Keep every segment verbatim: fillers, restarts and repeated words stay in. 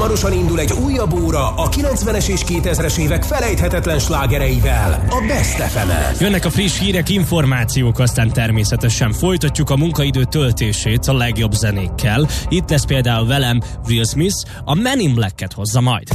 Hamarosan indul egy újabb óra a kilencvenes és kétezres évek felejthetetlen slágereivel, a Best ef emen. Jönnek a friss hírek, információk, aztán természetesen folytatjuk a munkaidő töltését a legjobb zenékkel. Itt lesz például velem Will Smith, a Men in Black-et hozza majd.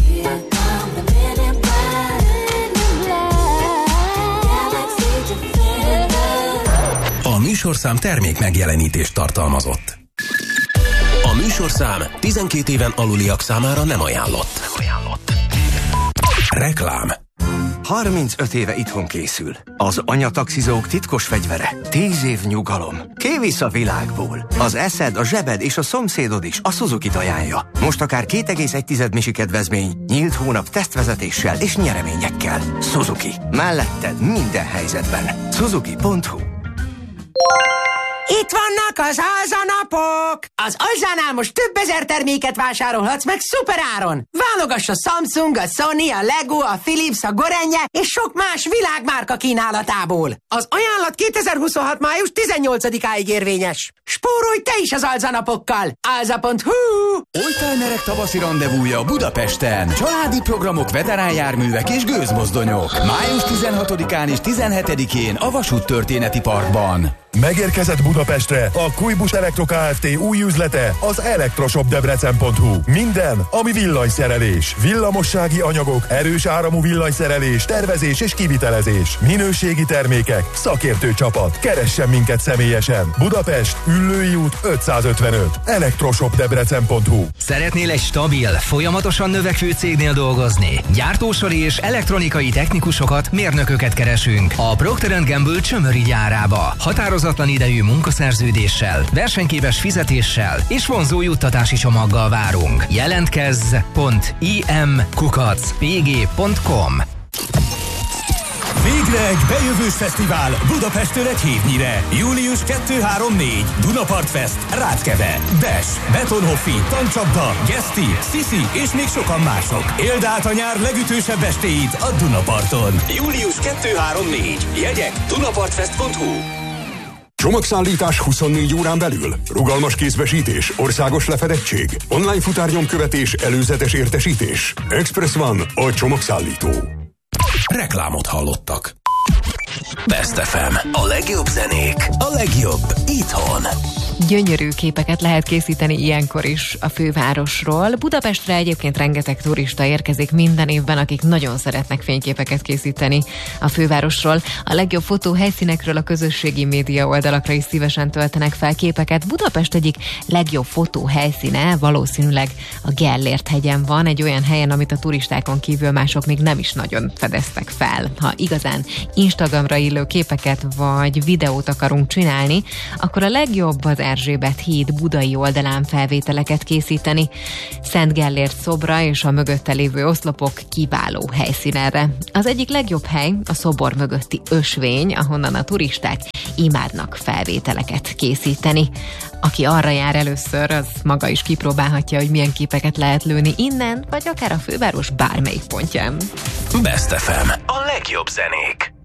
A műsorszám termék megjelenítést tartalmazott. A műsorszám tizenkét éven aluliak számára nem ajánlott. Nem ajánlott. Reklám. harmincöt éve itthon készül. Az anyataxizók titkos fegyvere. tíz év nyugalom. Kivisz a világból. Az eszed, a zsebed és a szomszédod is a Suzuki-t ajánlja. Most akár két egész egy misi kedvezmény, nyílt hónap tesztvezetéssel és nyereményekkel. Suzuki. Melletted minden helyzetben. Suzuki pont hu. Itt vannak az alzanapok! Az Alzánál most több ezer terméket vásárolhatsz meg szuperáron! Válogass a Samsung, a Sony, a Lego, a Philips, a Gorenje és sok más világmárka kínálatából. Az ajánlat kétezer-huszonhat. május tizennyolcadikáig érvényes. Spórolj te is az alzanapokkal! alza pont hu. Oldtimerek tavaszi rendezvúja Budapesten. Családi programok, veteránjárművek és gőzmozdonyok. május tizenhatodikán és tizenhetedikén a Vasúttörténeti Parkban. Megérkezett Budapestre a Kujbus Elektro Kft. Új üzlete, az elektroshop debrecen pont hu. Minden, ami villanyszerelés, villamossági anyagok, erős áramú villanyszerelés, tervezés és kivitelezés, minőségi termékek, szakértő csapat. Keressen minket személyesen. Budapest, Üllői út ötszázötvenöt. elektroshop debrecen pont hu. Szeretnél egy stabil, folyamatosan növekvő cégnél dolgozni? Gyártósori és elektronikai technikusokat, mérnököket keresünk a Procter and Gamble Csömöri gyárába. Határozatlan idejű munkaszerződéssel, versenyképes fizetéssel és vonzó juttatási csomaggal várunk. Jelentkezz pont im kukac pg pont com. Végre egy bejövős fesztivál Budapesttől egy hétnyire. július kettő három négy Dunapart Fest, Ráckeve, Des, Betonhoffi, Tancsapda, Geszti, Sziszi és még sokan mások. Éld át a nyár legütősebb estéit a Dunaparton. július kettő három négy Jegyek dunapartfest pont hu. Csomagszállítás huszonnégy órán belül, rugalmas kézbesítés, országos lefedettség, online futárnyomkövetés, előzetes értesítés. Express One, a csomagszállító. Reklámot hallottak. Best ef em. A legjobb zenék, a legjobb itthon. Gyönyörű képeket lehet készíteni ilyenkor is a fővárosról. Budapestre egyébként rengeteg turista érkezik minden évben, akik nagyon szeretnek fényképeket készíteni a fővárosról. A legjobb fotóhelyszínekről a közösségi média oldalakra is szívesen töltenek fel képeket. Budapest egyik legjobb fotóhelyszíne valószínűleg a Gellért-hegyen van, egy olyan helyen, amit a turistákon kívül mások még nem is nagyon fedeztek fel. Ha igazán Instagramra illő képeket vagy videót akarunk csinálni, akkor a legjobb az Erzsébet híd budai oldalán felvételeket készíteni. Szent Gellért szobra és a mögötte lévő oszlopok kiváló helyszín erre. Az egyik legjobb hely a szobor mögötti ösvény, ahonnan a turisták imádnak felvételeket készíteni. Aki arra jár először, az maga is kipróbálhatja, hogy milyen képeket lehet lőni innen, vagy akár a főváros bármelyik pontján. Best ef em. A legjobb zenék.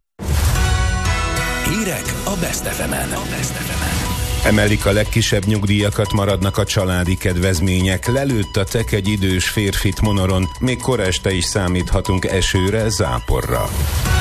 Hírek a Best ef emen. A Best ef emen. Emelik a legkisebb nyugdíjakat, maradnak a családi kedvezmények. Lelőtt a tek egy idős férfit Monoron, még kora este is számíthatunk esőre, záporra.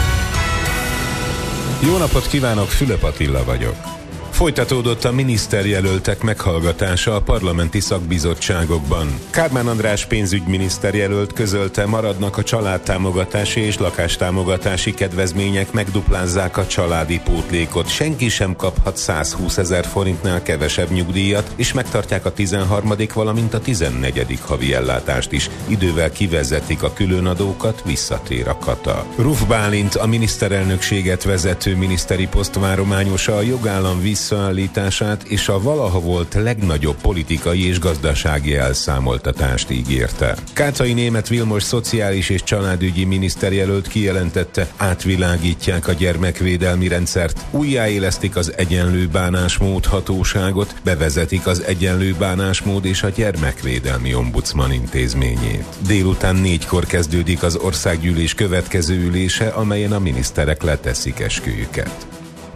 Jó napot kívánok, Fülöp Attila vagyok. Folytatódott a miniszterjelöltek meghallgatása a parlamenti szakbizottságokban. Kármán András pénzügyminiszter jelölt közölte, maradnak a családtámogatási és lakástámogatási kedvezmények, megduplázzák a családi pótlékot. Senki sem kaphat százhúszezer forintnál kevesebb nyugdíjat, és megtartják a tizenharmadik valamint a tizennegyedik havi ellátást is. Idővel kivezetik a különadókat, visszatér a kata. Ruf Bálint, a miniszterelnökséget vezető miniszteri posztvárományosa a jogállam vissza visszaállítását és a valaha volt legnagyobb politikai és gazdasági elszámoltatást ígérte. Kátai Németh Vilmos szociális és családügyi miniszterjelölt kijelentette, átvilágítják a gyermekvédelmi rendszert, újjáélesztik az egyenlő bánásmód hatóságot, bevezetik az egyenlő bánásmód és a gyermekvédelmi ombudsman intézményét. Délután négykor kezdődik az országgyűlés következő ülése, amelyen a miniszterek leteszik esküjüket.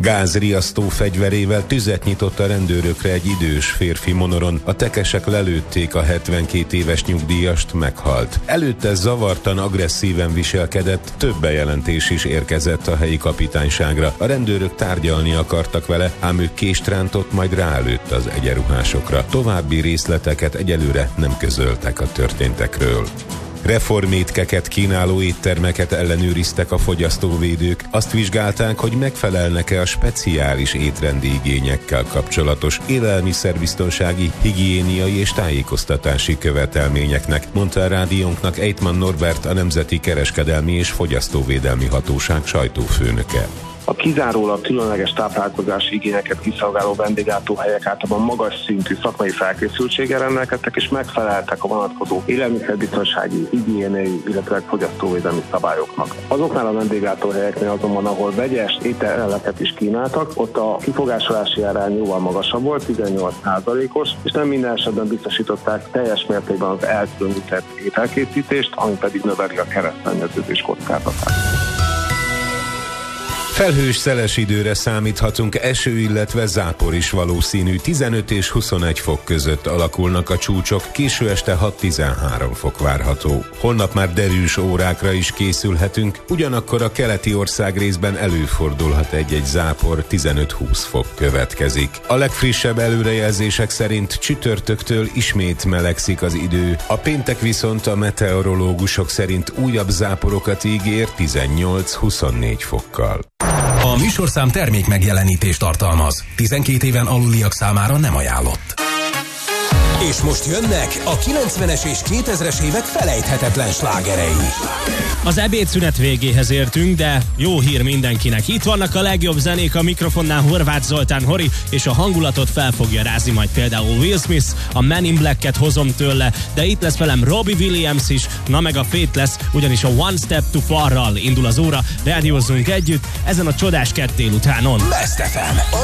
Gázriasztó fegyverével tüzet nyitott a rendőrökre egy idős férfi monoron. A tekesek lelőtték a hetvenkét éves nyugdíjast, meghalt. Előtte zavartan, agresszíven viselkedett, több bejelentés is érkezett a helyi kapitányságra. A rendőrök tárgyalni akartak vele, ám ő kést rántott, majd rálőtt az egyenruhásokra. További részleteket egyelőre nem közöltek a történtekről. Reformétkeket kínáló éttermeket ellenőriztek a fogyasztóvédők. Azt vizsgálták, hogy megfelelnek-e a speciális étrendi igényekkel kapcsolatos élelmiszerbiztonsági, higiéniai és tájékoztatási követelményeknek, mondta a rádiónknak Eitman Norbert, a Nemzeti Kereskedelmi és Fogyasztóvédelmi Hatóság sajtófőnöke. A kizárólag különleges táplálkozási igényeket kiszolgáló vendéglátóhelyek általában magas szintű szakmai felkészültséggel rendelkeztek és megfeleltek a vonatkozó élelmiszerbiztonsági, higiéniai, illetve fogyasztóvédelmi szabályoknak. Azoknál a vendéglátóhelyeknél azonban, ahol vegyes ételeket is kínáltak, ott a kifogásolási arány jóval magasabb volt, tizennyolc százalékos, és nem minden esetben biztosították teljes mértékben az elkülönített ételkészítést, ami pedig növeli a keresztszennyeződés kockázatát. Felhős, szeles időre számíthatunk, eső, illetve zápor is valószínű. tizenöt és huszonegy fok között alakulnak a csúcsok, késő este hat-tizenhárom fok várható. Holnap már derűs órákra is készülhetünk, ugyanakkor a keleti ország részben előfordulhat egy-egy zápor, tizenöt-húsz fok következik. A legfrissebb előrejelzések szerint csütörtöktől ismét melegszik az idő, a péntek viszont a meteorológusok szerint újabb záporokat ígér tizennyolc-huszonnégy fokkal. A műsorszám termék megjelenítést tartalmaz. tizenkét éven aluliak számára nem ajánlott. És most jönnek a kilencvenes és kétezres évek felejthetetlen slágerei. Az ebédszünet végéhez értünk, de jó hír mindenkinek. Itt vannak a legjobb zenék, a mikrofonnál Horváth Zoltán Hori, és a hangulatot fel fogja rázni majd például Will Smith, a Men in Black-et hozom tőle, de itt lesz velem Robbie Williams is, na meg a Fate lesz, ugyanis a One Step Too Far-ral indul az óra, rádiózzunk együtt ezen a csodás kett délutánon. Best ef em.